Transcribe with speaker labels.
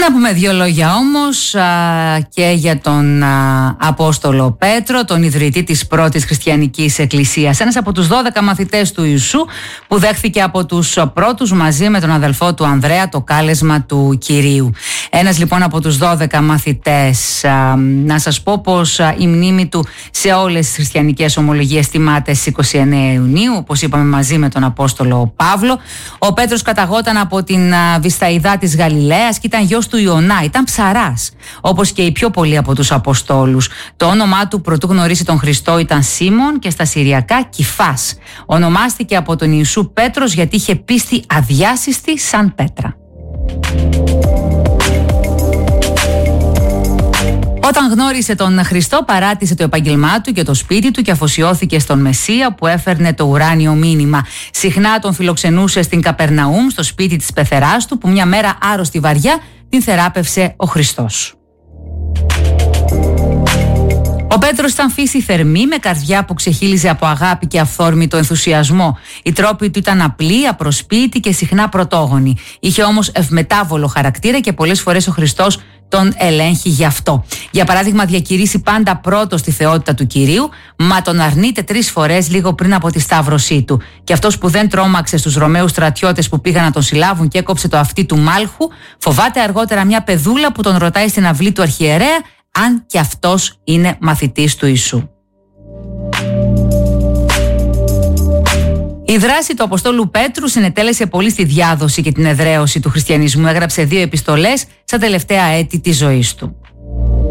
Speaker 1: Να πούμε δύο λόγια όμως και για τον Απόστολο Πέτρο, τον ιδρυτή της πρώτης χριστιανικής εκκλησίας. Ένας από τους 12 μαθητές του Ιησού που δέχθηκε από τους πρώτους μαζί με τον αδελφό του Ανδρέα το κάλεσμα του Κυρίου. Ένας λοιπόν από τους 12 μαθητές. Να σας πω πως η μνήμη του σε όλες τις χριστιανικές ομολογίες τιμάται στις 29 Ιουνίου, όπως είπαμε, μαζί με τον Απόστολο Παύλο. Ο Πέτρος καταγόταν από την Βυσταϊδά της Γαλιλαίας και ήταν γιος του Ιωνά, ήταν ψαράς, όπως και οι πιο πολλοί από τους Αποστόλους. Το όνομά του προτού γνωρίσει τον Χριστό ήταν Σίμων και στα Συριακά Κηφάς. Ονομάστηκε από τον Ιησού Πέτρος γιατί είχε πίστη αδιάσυστη σαν πέτρα. Όταν γνώρισε τον Χριστό, παράτησε το επάγγελμά του και το σπίτι του και αφοσιώθηκε στον Μεσσία που έφερνε το ουράνιο μήνυμα. Συχνά τον φιλοξενούσε στην Καπερναούμ, στο σπίτι της πεθεράς του, που μια μέρα άρρωστη βαριά την θεράπευσε ο Χριστός. Ο Πέτρος ήταν φύση θερμή, με καρδιά που ξεχύλιζε από αγάπη και αυθόρμητο ενθουσιασμό. Οι τρόποι του ήταν απλοί, απροσποίητοι και συχνά πρωτόγονοι. Είχε όμως ευμετάβολο χαρακτήρα και πολλές φορές ο Χριστός τον ελέγχει γι' αυτό. Για παράδειγμα, διακηρύσει πάντα πρώτος τη θεότητα του Κυρίου, μα τον αρνείται 3 φορές λίγο πριν από τη σταύρωσή του. Και αυτός που δεν τρόμαξε στους Ρωμαίους στρατιώτες που πήγαν να τον συλλάβουν και έκοψε το αυτί του Μάλχου, φοβάται αργότερα μια παιδούλα που τον ρωτάει στην αυλή του αρχιερέα αν και αυτός είναι μαθητής του Ιησού. Η δράση του Αποστόλου Πέτρου συνετέλεσε πολύ στη διάδοση και την εδραίωση του χριστιανισμού. Έγραψε 2 επιστολές στα τελευταία έτη της ζωής του.